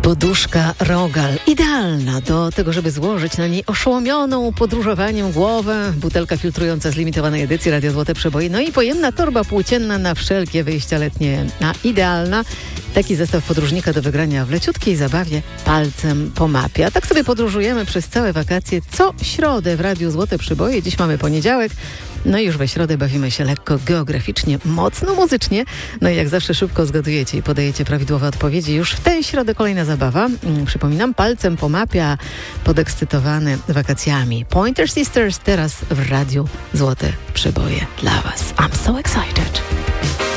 Poduszka Rogal, idealna do tego, żeby złożyć na niej oszołomioną podróżowaniem głowę, butelka filtrująca z limitowanej edycji Radio Złote Przeboje, no i pojemna torba płócienna na wszelkie wyjścia letnie, a idealna. Taki zestaw podróżnika do wygrania w leciutkiej zabawie palcem po mapie. A tak sobie podróżujemy przez całe wakacje co środę w Radiu Złote Przeboje. Dziś mamy poniedziałek. No i już we środę bawimy się lekko geograficznie, mocno muzycznie. No i jak zawsze szybko zgadujecie i podajecie prawidłowe odpowiedzi. Już w tę środę kolejna zabawa. Przypominam, palcem po mapie, a podekscytowany wakacjami. Pointer Sisters teraz w Radiu Złote Przeboje dla Was. I'm so excited.